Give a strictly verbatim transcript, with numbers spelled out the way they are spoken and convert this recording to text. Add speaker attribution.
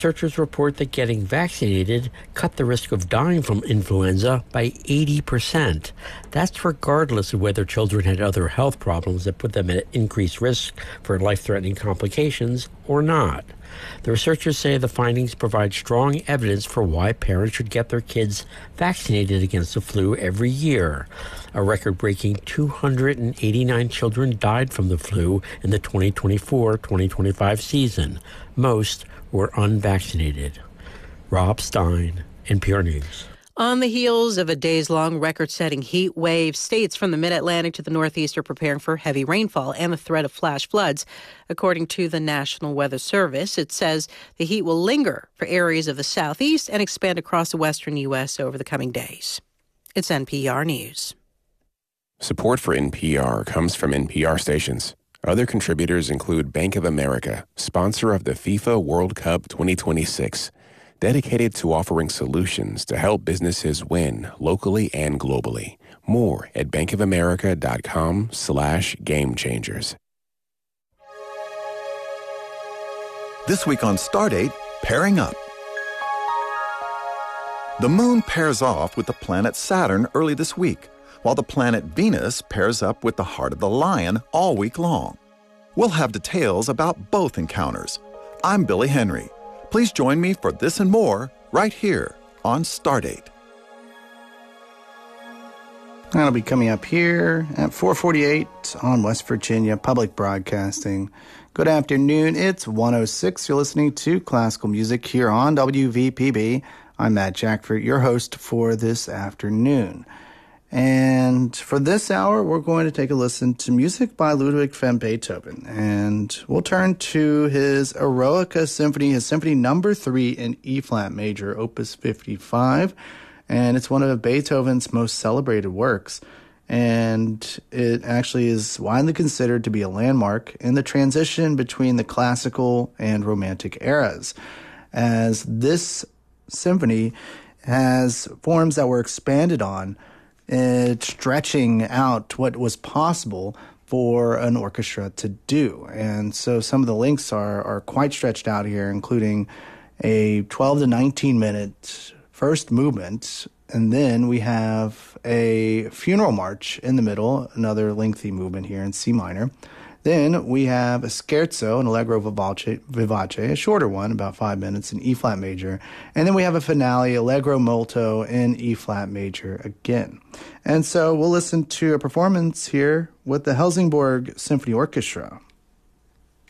Speaker 1: Researchers report that getting vaccinated cut the risk of dying from influenza by eighty percent. That's regardless of whether children had other health problems that put them at increased risk for life-threatening complications or not. The researchers say the findings provide strong evidence for why parents should get their kids vaccinated against the flu every year. A record-breaking two hundred eighty-nine children died from the flu in the twenty twenty-four twenty twenty-five season. Most were unvaccinated. Rob Stein, N P R News.
Speaker 2: On the heels of a days-long record-setting heat wave, states from the mid-Atlantic to the Northeast are preparing for heavy rainfall and the threat of flash floods. According to the National Weather Service, it says the heat will linger for areas of the Southeast and expand across the western U S over the coming days. It's N P R News.
Speaker 3: Support for N P R comes from N P R stations. Other contributors include Bank of America, sponsor of the FIFA World Cup twenty twenty-six, dedicated to offering solutions to help businesses win locally and globally. More at bankofamerica.com slash game changers.
Speaker 4: This week on Stardate, pairing up. The moon pairs off with the planet Saturn early this week, while the planet Venus pairs up with the heart of the lion all week long. We'll have details about both encounters. I'm Billy Henry. Please join me for this and more right here on Stardate.
Speaker 5: That'll be coming up here at four forty-eight on West Virginia Public Broadcasting. Good afternoon. It's one oh six. You're listening to classical music here on W V P B. I'm Matt Jackford, your host for this afternoon. And for this hour, we're going to take a listen to music by Ludwig van Beethoven. And we'll turn to his Eroica Symphony, his Symphony Number three in E-flat major, Opus fifty-five. And it's one of Beethoven's most celebrated works. And it actually is widely considered to be a landmark in the transition between the classical and romantic eras, as this symphony has forms that were expanded on, it stretching out what was possible for an orchestra to do. And so some of the links are, are quite stretched out here, including a twelve to nineteen minute first movement. And then we have a funeral march in the middle, another lengthy movement here in C minor. Then we have a scherzo, an allegro vivace, vivace, a shorter one, about five minutes in E-flat major. And then we have a finale, allegro molto in E-flat major again. And so we'll listen to a performance here with the Helsingborg Symphony Orchestra.